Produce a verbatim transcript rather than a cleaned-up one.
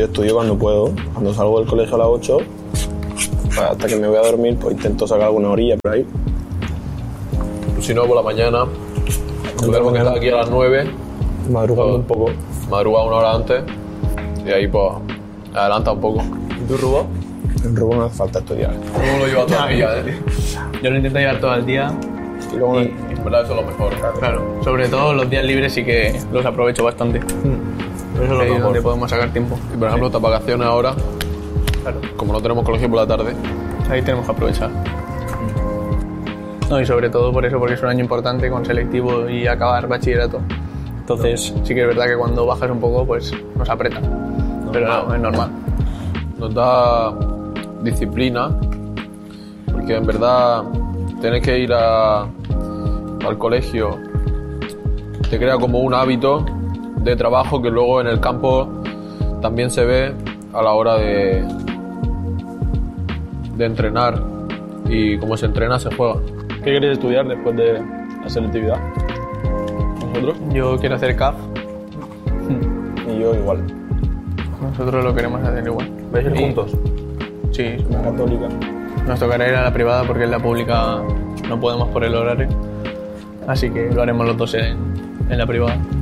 yo estudio cuando puedo. Cuando salgo del colegio a las ocho, pues hasta que me voy a dormir, pues intento sacar alguna orilla por ahí. Si no, por la mañana, tenemos que estar aquí a las nueve. Madrugando pues, un poco. Madruga una hora antes y ahí pues adelanta un poco. ¿Y tú, Rubó? En Rubón no hace falta estudiar. ¿Cómo lo llevas todo el día, eh? Yo lo intento llevar todo el día. Y luego Y, En verdad eso es lo mejor. claro, sobre todo los días libres sí que los aprovecho bastante. Eso es Ahí lo es mejor. donde podemos sacar tiempo. Y por ejemplo, estas vacaciones ahora, Claro, como no tenemos colegio por la tarde, ahí tenemos que aprovechar. No, y sobre todo por eso, porque es un año importante con selectivo y acabar bachillerato. Entonces sí que es verdad que cuando bajas un poco, pues nos aprieta. Pero no, es normal. nos da disciplina, porque en verdad tener que ir a, al colegio te crea como un hábito de trabajo que luego en el campo también se ve a la hora de, de entrenar, y como se entrena se juega. ¿Qué queréis estudiar después de la selectividad? ¿Vosotros? Yo quiero hacer C A F, Y yo igual. nosotros lo queremos hacer igual. ¿Vais a ir Y- juntos? Sí, La católica. nos tocará ir a la privada porque en la pública no podemos por el horario. Así que lo haremos los dos en, en la privada.